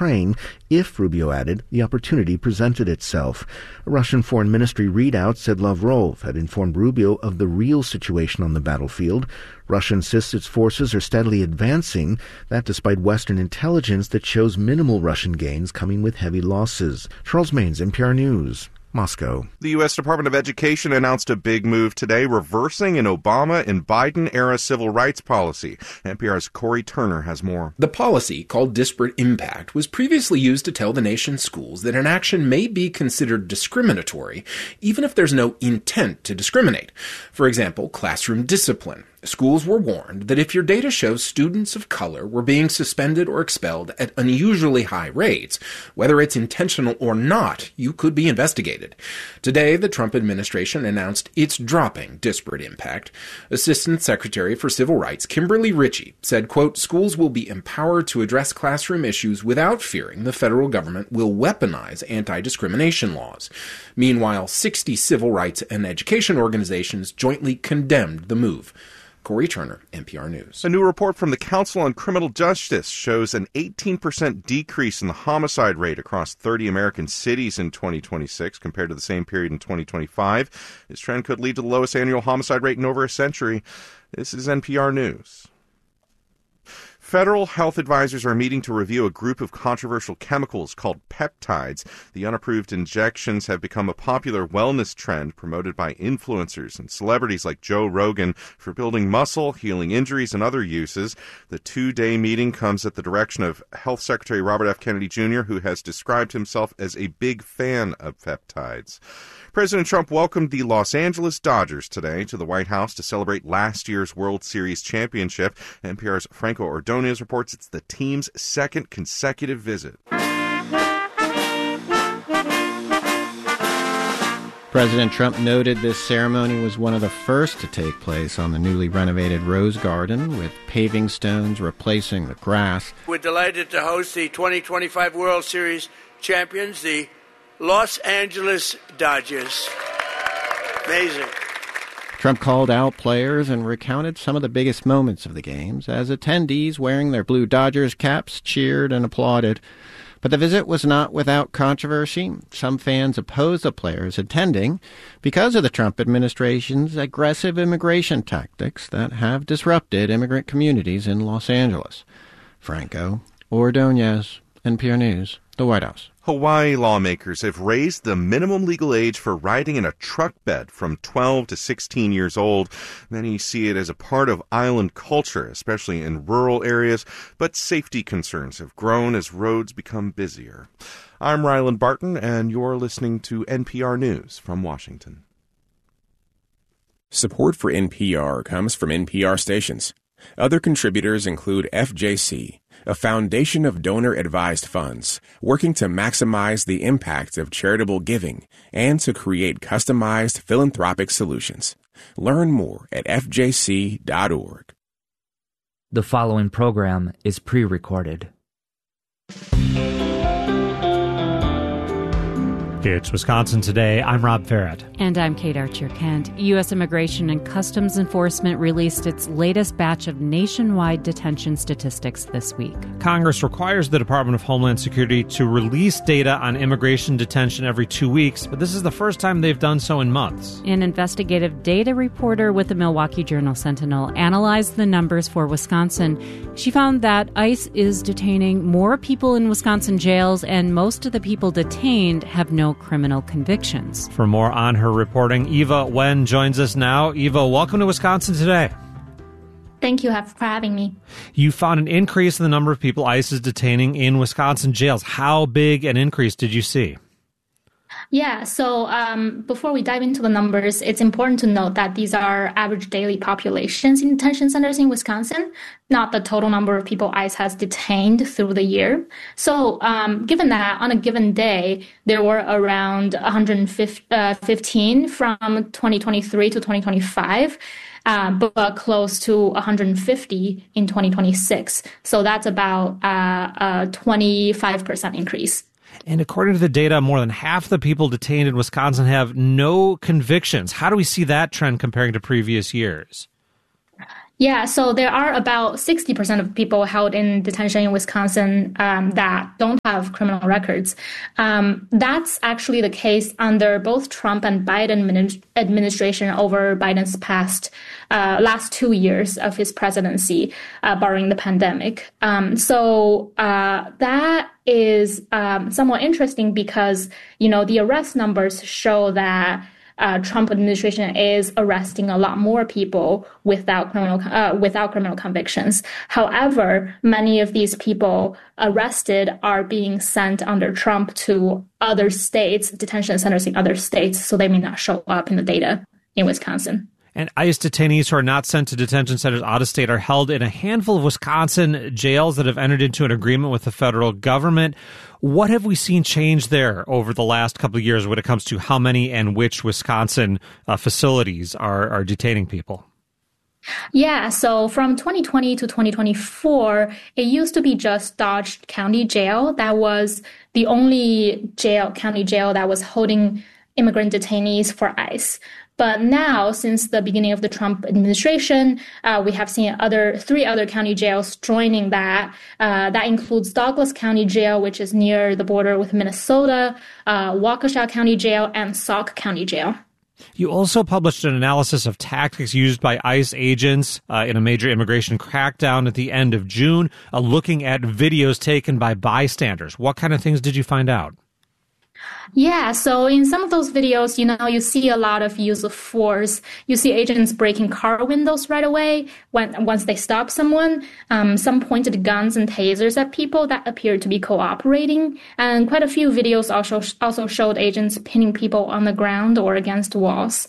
Ukraine if, Rubio added, the opportunity presented itself. A Russian Foreign Ministry readout said Lavrov had informed Rubio of the real situation on the battlefield. Russia insists its forces are steadily advancing, that despite Western intelligence that shows minimal Russian gains coming with heavy losses. Charles Maynes, NPR News. Moscow. The U.S. Department of Education announced a big move today, reversing an Obama and Biden-era civil rights policy. NPR's Corey Turner has more. The policy, called disparate impact, was previously used to tell the nation's schools that an action may be considered discriminatory, even if there's no intent to discriminate. For example, classroom discipline. Schools were warned that if your data shows students of color were being suspended or expelled at unusually high rates, whether it's intentional or not, you could be investigated. Today, the Trump administration announced it's dropping disparate impact. Assistant Secretary for Civil Rights Kimberly Ritchie said, quote, schools will be empowered to address classroom issues without fearing the federal government will weaponize anti-discrimination laws. Meanwhile, 60 civil rights and education organizations jointly condemned the move. Corey Turner, NPR News. A new report from the Council on Criminal Justice shows an 18% decrease in the homicide rate across 30 American cities in 2026 compared to the same period in 2025. This trend could lead to the lowest annual homicide rate in over a century. This is NPR News. Federal health advisors are meeting to review a group of controversial chemicals called peptides. The unapproved injections have become a popular wellness trend promoted by influencers and celebrities like Joe Rogan for building muscle, healing injuries, and other uses. The two-day meeting comes at the direction of Health Secretary Robert F. Kennedy Jr., who has described himself as a big fan of peptides. President Trump welcomed the Los Angeles Dodgers today to the White House to celebrate last year's World Series championship. NPR's Franco Ordonez reports it's the team's second consecutive visit. President Trump noted this ceremony was one of the first to take place on the newly renovated Rose Garden, with paving stones replacing the grass. We're delighted to host the 2025 World Series champions, the Los Angeles Dodgers. Amazing. Trump called out players and recounted some of the biggest moments of the games as attendees wearing their blue Dodgers caps cheered and applauded. But the visit was not without controversy. Some fans opposed the players attending because of the Trump administration's aggressive immigration tactics that have disrupted immigrant communities in Los Angeles. Franco Ordonez, NPR News, the White House. Hawaii lawmakers have raised the minimum legal age for riding in a truck bed from 12 to 16 years old. Many see it as a part of island culture, especially in rural areas, but safety concerns have grown as roads become busier. I'm Ryland Barton, and you're listening to NPR News from Washington. Support for NPR comes from NPR stations. Other contributors include FJC, a foundation of donor-advised funds working to maximize the impact of charitable giving and to create customized philanthropic solutions. Learn more at fjc.org. The following program is pre-recorded. It's Wisconsin Today. I'm Rob Farrett. And I'm Kate Archer-Kent. U.S. Immigration and Customs Enforcement released its latest batch of nationwide detention statistics this week. Congress requires the Department of Homeland Security to release data on immigration detention every 2 weeks, but this is the first time they've done so in months. An investigative data reporter with the Milwaukee Journal-Sentinel analyzed the numbers for Wisconsin. She found that ICE is detaining more people in Wisconsin jails, and most of the people detained have no criminal convictions. For more on her reporting, Eva Wen joins us now. Eva, welcome to Wisconsin Today. Thank you for having me. You found an increase in the number of people ICE is detaining in Wisconsin jails. How big an increase did you see? Yeah, so before we dive into the numbers, it's important to note that these are average daily populations in detention centers in Wisconsin, not the total number of people ICE has detained through the year. So given that, on a given day, there were around 115 from 2023 to 2025, but close to 150 in 2026. So that's about a 25% increase. And according to the data, more than half the people detained in Wisconsin have no convictions. How do we see that trend comparing to previous years? Yeah, so there are about 60% of people held in detention in Wisconsin that don't have criminal records. That's actually the case under both Trump and Biden administration over Biden's last 2 years of his presidency, barring the pandemic. So that is somewhat interesting because, the arrest numbers show that Trump administration is arresting a lot more people without criminal convictions. However, many of these people arrested are being sent under Trump to other states, detention centers in other states, so they may not show up in the data in Wisconsin. And ICE detainees who are not sent to detention centers out of state are held in a handful of Wisconsin jails that have entered into an agreement with the federal government. What have we seen change there over the last couple of years when it comes to how many and which Wisconsin facilities are detaining people? Yeah, so from 2020 to 2024, it used to be just Dodge County Jail. That was the only county jail that was holding immigrant detainees for ICE. But now, since the beginning of the Trump administration, we have seen three other county jails joining that. That includes Douglas County Jail, which is near the border with Minnesota, Waukesha County Jail, and Sauk County Jail. You also published an analysis of tactics used by ICE agents in a major immigration crackdown at the end of June, looking at videos taken by bystanders. What kind of things did you find out? Yeah, so in some of those videos, you see a lot of use of force. You see agents breaking car windows right away once they stop someone. Some pointed guns and tasers at people that appeared to be cooperating. And quite a few videos also showed agents pinning people on the ground or against walls.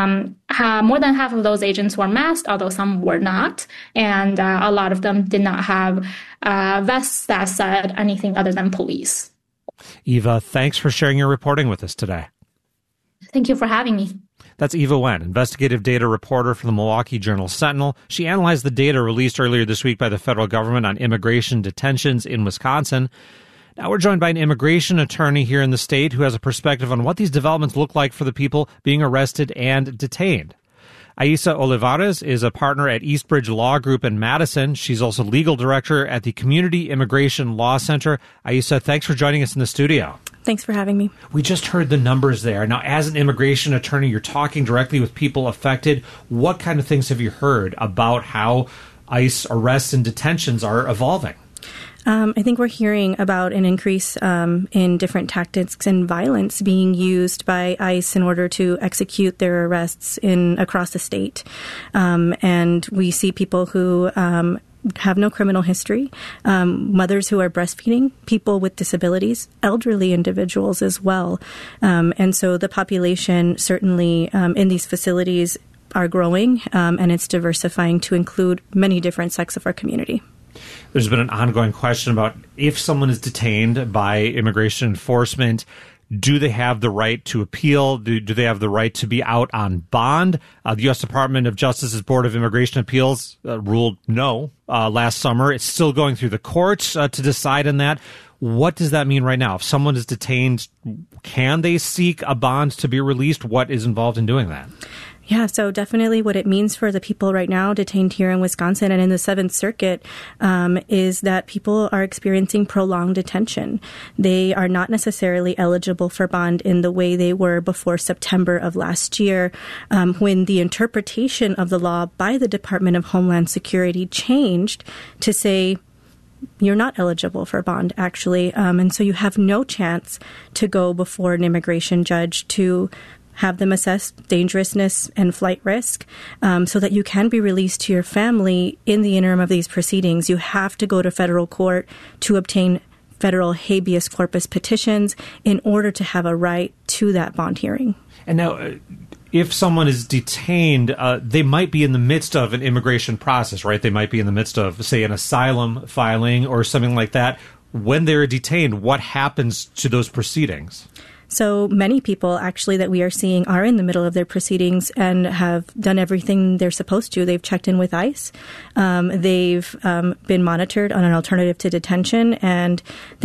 More than half of those agents were masked, although some were not. And a lot of them did not have vests that said anything other than police. Eva, thanks for sharing your reporting with us today. Thank you for having me. That's Eva Wen, investigative data reporter for the Milwaukee Journal-Sentinel. She analyzed the data released earlier this week by the federal government on immigration detentions in Wisconsin. Now we're joined by an immigration attorney here in the state who has a perspective on what these developments look like for the people being arrested and detained. Aisa Olivares is a partner at Eastbridge Law Group in Madison. She's also legal director at the Community Immigration Law Center. Aisa, thanks for joining us in the studio. Thanks for having me. We just heard the numbers there. Now, as an immigration attorney, you're talking directly with people affected. What kind of things have you heard about how ICE arrests and detentions are evolving? I think we're hearing about an increase in different tactics and violence being used by ICE in order to execute their arrests across the state. And we see people who have no criminal history, mothers who are breastfeeding, people with disabilities, elderly individuals as well. And so the population certainly in these facilities are growing, and it's diversifying to include many different sects of our community. There's been an ongoing question about if someone is detained by immigration enforcement, do they have the right to appeal? Do they have the right to be out on bond? The U.S. Department of Justice's Board of Immigration Appeals ruled no last summer. It's still going through the courts to decide on that. What does that mean right now? If someone is detained, can they seek a bond to be released? What is involved in doing that? Yeah, so definitely what it means for the people right now detained here in Wisconsin and in the Seventh Circuit is that people are experiencing prolonged detention. They are not necessarily eligible for bond in the way they were before September of last year, when the interpretation of the law by the Department of Homeland Security changed to say, you're not eligible for bond, actually. And so you have no chance to go before an immigration judge to have them assess dangerousness and flight risk so that you can be released to your family in the interim of these proceedings. You have to go to federal court to obtain federal habeas corpus petitions in order to have a right to that bond hearing. And now, if someone is detained, they might be in the midst of an immigration process, right? They might be in the midst of, say, an asylum filing or something like that. When they're detained, what happens to those proceedings? So many people actually that we are seeing are in the middle of their proceedings and have done everything they're supposed to. They've checked in with ICE. They've been monitored on an alternative to detention, and they've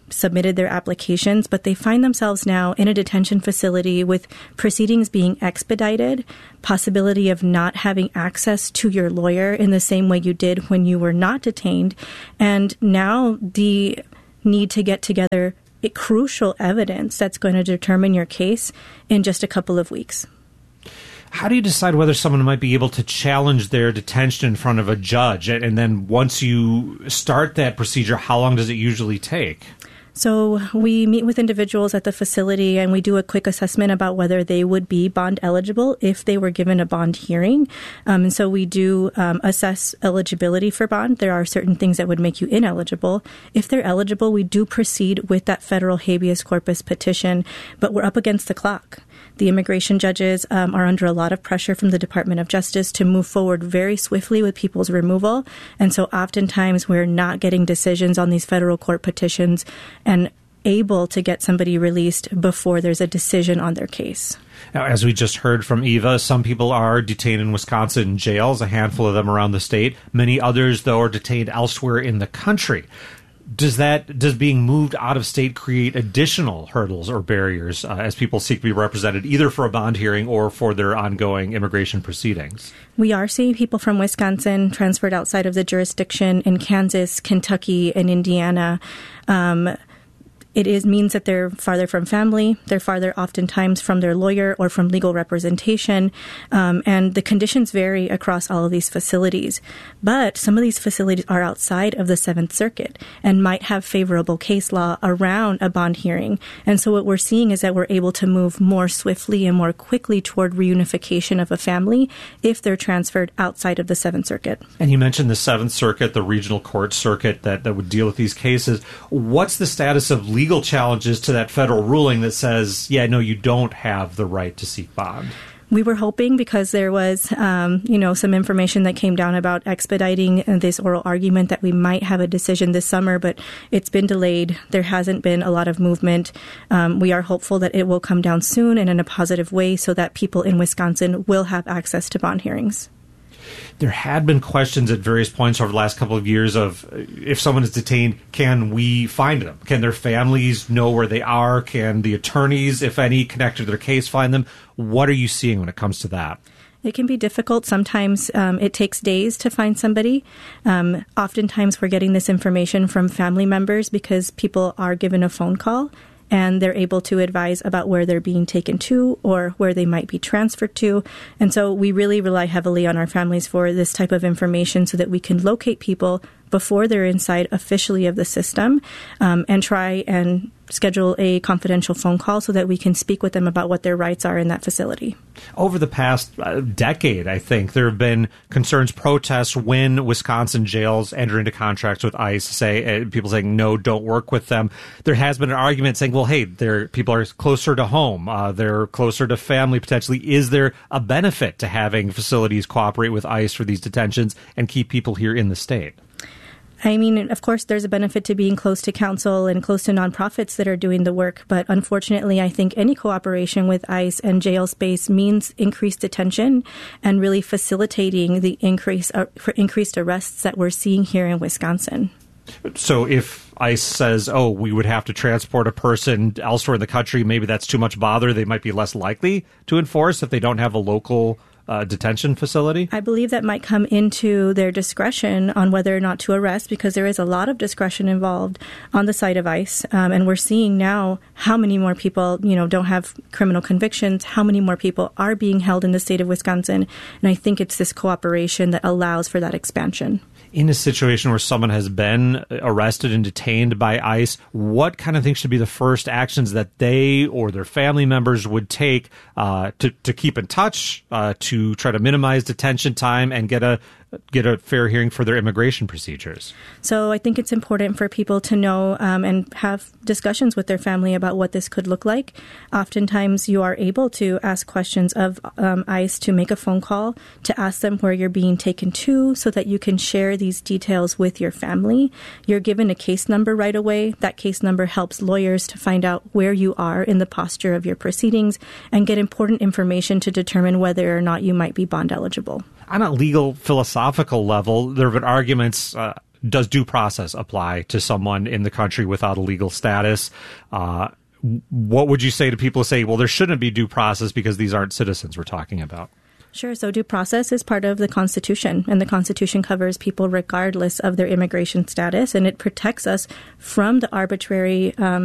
submitted their applications, but they find themselves now in a detention facility with proceedings being expedited, possibility of not having access to your lawyer in the same way you did when you were not detained, and now the need to get together crucial evidence that's going to determine your case in just a couple of weeks. How do you decide whether someone might be able to challenge their detention in front of a judge? And then once you start that procedure, how long does it usually take? So we meet with individuals at the facility and we do a quick assessment about whether they would be bond eligible if they were given a bond hearing. And so we do assess eligibility for bond. There are certain things that would make you ineligible. If they're eligible, we do proceed with that federal habeas corpus petition, but we're up against the clock. The immigration judges are under a lot of pressure from the Department of Justice to move forward very swiftly with people's removal. And so oftentimes we're not getting decisions on these federal court petitions and able to get somebody released before there's a decision on their case. Now, as we just heard from Eva, some people are detained in Wisconsin jails, a handful of them around the state. Many others, though, are detained elsewhere in the country. Does being moved out of state create additional hurdles or barriers as people seek to be represented either for a bond hearing or for their ongoing immigration proceedings? We are seeing people from Wisconsin transferred outside of the jurisdiction in Kansas, Kentucky, and Indiana. It means that they're farther from family, they're farther oftentimes from their lawyer or from legal representation, and the conditions vary across all of these facilities. But some of these facilities are outside of the Seventh Circuit and might have favorable case law around a bond hearing. And so what we're seeing is that we're able to move more swiftly and more quickly toward reunification of a family if they're transferred outside of the Seventh Circuit. And you mentioned the Seventh Circuit, the regional court circuit that would deal with these cases. What's the status of legal challenges to that federal ruling that says, yeah, no, you don't have the right to seek bond? We were hoping, because there was, some information that came down about expediting this oral argument, that we might have a decision this summer, but it's been delayed. There hasn't been a lot of movement. We are hopeful that it will come down soon and in a positive way so that people in Wisconsin will have access to bond hearings. There had been questions at various points over the last couple of years of if someone is detained, can we find them? Can their families know where they are? Can the attorneys, if any, connected to their case, find them? What are you seeing when it comes to that? It can be difficult. Sometimes it takes days to find somebody. Oftentimes we're getting this information from family members because people are given a phone call and they're able to advise about where they're being taken to or where they might be transferred to. And so we really rely heavily on our families for this type of information so that we can locate people before they're inside officially of the system and try and schedule a confidential phone call so that we can speak with them about what their rights are in that facility. Over the past decade, I think, there have been concerns, protests when Wisconsin jails enter into contracts with ICE, people saying, no, don't work with them. There has been an argument saying, well, hey, people are closer to home. They're closer to family, potentially. Is there a benefit to having facilities cooperate with ICE for these detentions and keep people here in the state? I mean, of course, there's a benefit to being close to counsel and close to nonprofits that are doing the work. But unfortunately, I think any cooperation with ICE and jail space means increased detention and really facilitating the increased arrests that we're seeing here in Wisconsin. So if ICE says, we would have to transport a person elsewhere in the country, maybe that's too much bother, they might be less likely to enforce if they don't have a local detention facility? I believe that might come into their discretion on whether or not to arrest, because there is a lot of discretion involved on the side of ICE. And we're seeing now how many more people, don't have criminal convictions, how many more people are being held in the state of Wisconsin. And I think it's this cooperation that allows for that expansion. In a situation where someone has been arrested and detained by ICE, what kind of things should be the first actions that they or their family members would take to keep in touch, to try to minimize detention time and get a fair hearing for their immigration procedures? So I think it's important for people to know and have discussions with their family about what this could look like. Oftentimes you are able to ask questions of ICE, to make a phone call, to ask them where you're being taken to so that you can share these details with your family. You're given a case number right away. That case number helps lawyers to find out where you are in the posture of your proceedings and get important information to determine whether or not you might be bond eligible. On a legal philosophical level, there have been arguments does due process apply to someone in the country without a legal status? What would you say to people who say, well, there shouldn't be due process because these aren't citizens we're talking about? Sure. So due process is part of the Constitution, and the Constitution covers people regardless of their immigration status, and it protects us from the arbitrary